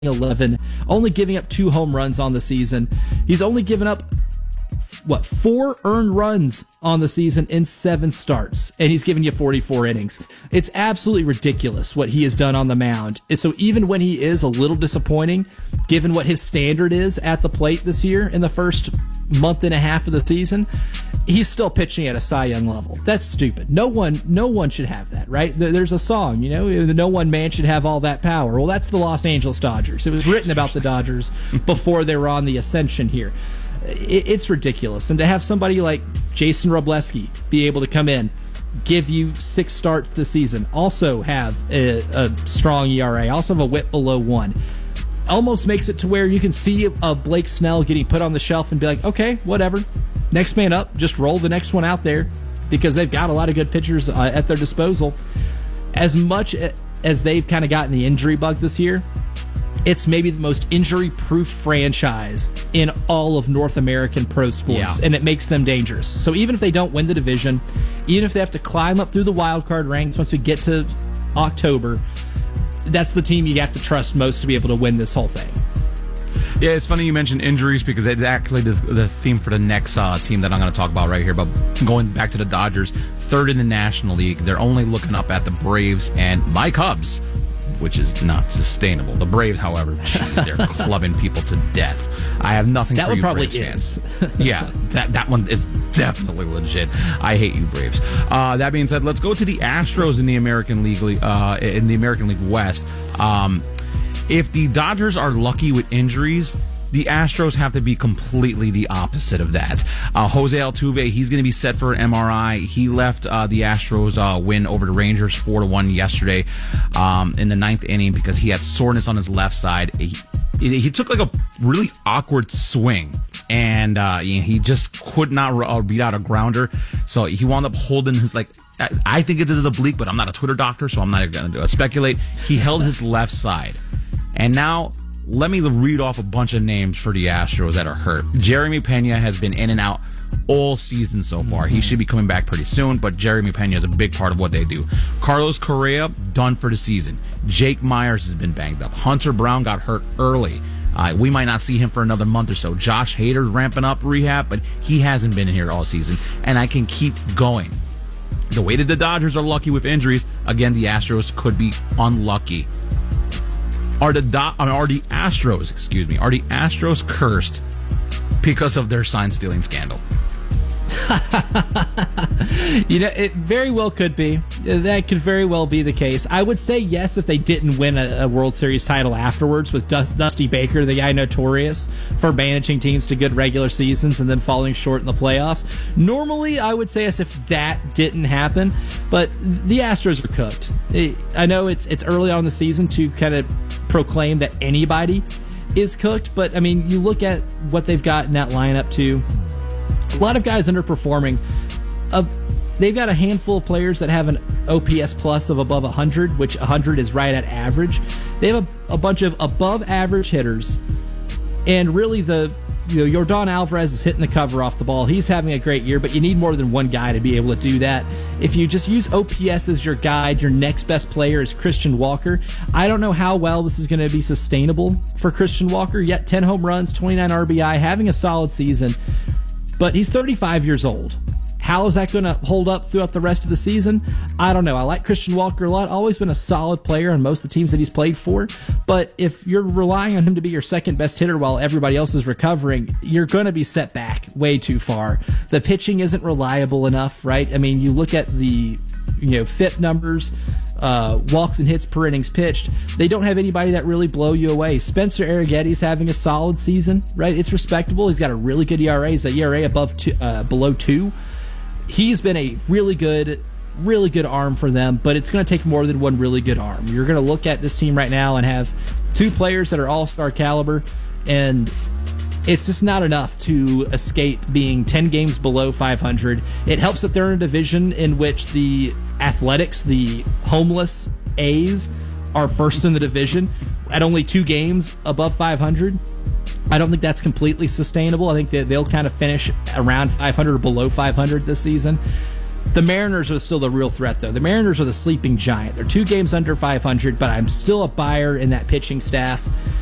11, only giving up 2 home runs on the season. He's only given up 4 earned runs on the season in 7 starts, and he's given you 44 innings. It's absolutely ridiculous what he has done on the mound. So even when he is a little disappointing, given what his standard is at the plate this year in the first month and a half of the season, he's still pitching at a Cy Young level. That's stupid. No one should have that, right? There's a song, no one man should have all that power. Well, that's the Los Angeles Dodgers. It was written about the Dodgers before they were on the ascension here. It's ridiculous. And to have somebody like Jason Robleski be able to come in, give you 6 starts this season, also have a strong ERA, also have a whip below 1, almost makes it to where you can see a Blake Snell getting put on the shelf and be like, okay, whatever, next man up, just roll the next one out there, because they've got a lot of good pitchers at their disposal. As much as they've kind of gotten the injury bug this year, it's maybe the most injury-proof franchise in all of North American pro sports, and it makes them dangerous. So even if they don't win the division, even if they have to climb up through the wild card ranks once we get to October, that's the team you have to trust most to be able to win this whole thing. Yeah, it's funny you mentioned injuries, because it's actually the theme for the next team that I'm going to talk about right here. But going back to the Dodgers, 3rd in the National League, they're only looking up at the Braves and my Cubs, which is not sustainable. The Braves, however, they're clubbing people to death. I have nothing that for you, one probably Braves is. fans. Yeah, that one is definitely legit. I hate you, Braves. That being said, let's go to the Astros in the American League West. If the Dodgers are lucky with injuries, the Astros have to be completely the opposite of that. Jose Altuve, he's going to be set for an MRI. He left the Astros win over the Rangers 4-1 yesterday in the 9th inning because he had soreness on his left side. He took like a really awkward swing, and he just could not beat out a grounder. So he wound up holding his, I think it's a oblique, but I'm not a Twitter doctor, so I'm not going to speculate. He held his left side. And now, let me read off a bunch of names for the Astros that are hurt. Jeremy Pena has been in and out all season so far. He should be coming back pretty soon, but Jeremy Pena is a big part of what they do. Carlos Correa, done for the season. Jake Myers has been banged up. Hunter Brown got hurt early. We might not see him for another month or so. Josh Hader's ramping up rehab, but he hasn't been in here all season. And I can keep going. The way that the Dodgers are lucky with injuries, again, the Astros could be unlucky. Are the Astros cursed because of their sign stealing scandal? It very well could be. That could very well be the case. I would say yes if they didn't win a World Series title afterwards with Dusty Baker, the guy notorious for managing teams to good regular seasons and then falling short in the playoffs. Normally, I would say yes if that didn't happen, but the Astros are cooked. I know it's early on in the season to kind of proclaim that anybody is cooked, but, you look at what they've got in that lineup, too. A lot of guys underperforming. They've got a handful of players that have an OPS plus of above 100, which 100 is right at average. They have a bunch of above average hitters, and really Yordan Alvarez is hitting the cover off the ball. He's having a great year, but you need more than one guy to be able to do that. If you just use OPS as your guide, your next best player is Christian Walker. I don't know how well this is going to be sustainable for Christian Walker, yet 10 home runs, 29 RBI, having a solid season. But he's 35 years old. How is that going to hold up throughout the rest of the season? I don't know. I like Christian Walker a lot. Always been a solid player on most of the teams that he's played for. But if you're relying on him to be your second best hitter while everybody else is recovering, you're going to be set back way too far. The pitching isn't reliable enough, right? You look at the FIP numbers, walks and hits per innings pitched. They don't have anybody that really blow you away. Spencer Arrighetti's having a solid season, right? It's respectable. He's got a really good ERA. He's an ERA below 2. He's been a really good arm for them, but it's going to take more than one really good arm. You're going to look at this team right now and have 2 players that are all-star caliber, and it's just not enough to escape being 10 games below 500. It helps that they're in a division in which the Athletics, the homeless A's, are first in the division at only 2 games above 500. I don't think that's completely sustainable. I think that they'll kind of finish around 500 or below 500 this season. The Mariners are still the real threat, though. The Mariners are the sleeping giant. They're 2 games under 500, but I'm still a buyer in that pitching staff.